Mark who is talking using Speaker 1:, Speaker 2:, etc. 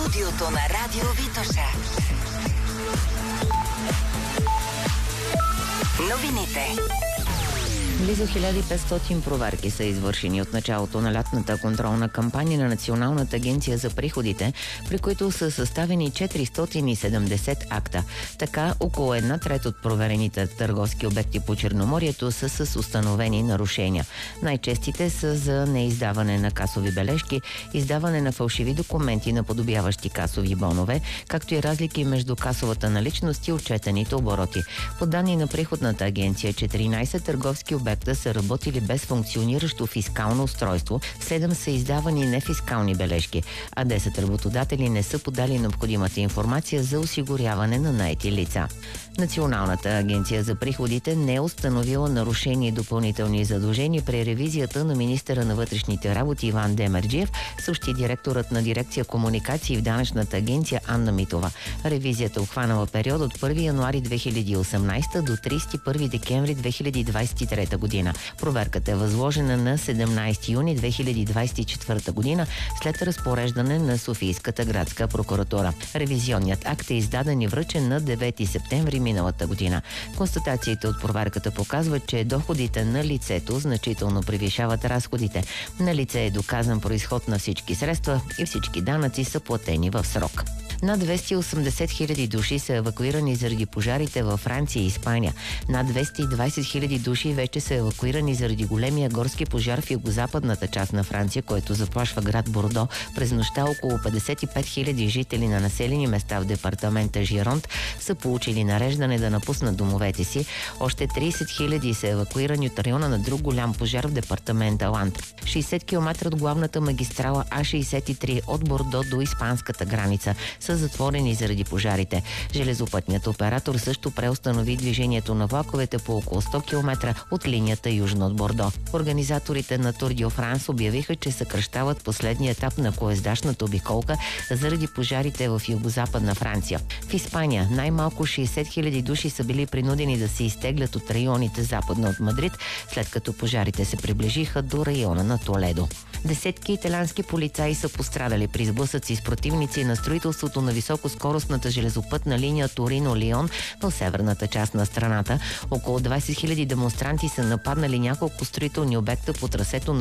Speaker 1: Студиото на Радио Витоша. Новините.
Speaker 2: Близо 1500 проверки са извършени от началото на лятната контролна кампания на Националната агенция за приходите, при които са съставени 470 акта. Така, около 1/3 от проверените търговски обекти по Черноморието са с установени нарушения. Най-честите са за неиздаване на касови бележки, издаване на фалшиви документи, наподобяващи касови бонове, както и разлики между касовата наличност и отчетените обороти. По данни на приходната агенция, 14 търговски обекта са работили без функциониращо фискално устройство, 7 са издавани нефискални бележки, а 10 работодатели не са подали необходимата информация за осигуряване на наети лица. Националната агенция за приходите не е установила нарушения и допълнителни задължения при ревизията на министъра на вътрешните работи Иван Демерджиев, съобщи директорът на дирекция комуникации в данъчната агенция Анна Митова. Ревизията обхванала период от 1 януари 2018 до 31 декември 2023 година. Проверката е възложена на 17 юни 2024 година след разпореждане на Софийската градска прокуратура. Ревизионният акт е издаден и връчен на 9 септември миналата година. Констатациите от проверката показват, че доходите на лицето значително превишават разходите. На лице е доказан произход на всички средства и всички данъци са платени в срок. Над 280 хиляди души са евакуирани заради пожарите във Франция и Испания. Над 220 хиляди души вече са евакуирани заради големия горски пожар в югозападната част на Франция, който заплашва град Бордо. През нощта около 55 хиляди жители на населени места в департамента Жиронт са получили нареждане да напуснат домовете си. Още 30 хиляди са евакуирани от района на друг голям пожар в департамента Ланд. 60 км от главната магистрала А63 от Бордо до испанската граница са затворени заради пожарите. Железопътният оператор също преустанови движението на влаковете по около 100 км от линията южно от Бордо. Организаторите на Тур де Франс обявиха, че съкращават последния етап на колездачната обиколка заради пожарите в югозападна Франция. В Испания най-малко 60 хиляди души са били принудени да се изтеглят от районите западно от Мадрид, след като пожарите се приближиха до района на Толедо. Десетки италиански полицаи са пострадали при сблъсъци с противници на строителството на високоскоростната железопътна линия Торино-Лион в северната част на страната. Около 20 000 демонстранти са нападнали няколко строителни обекта по трасето на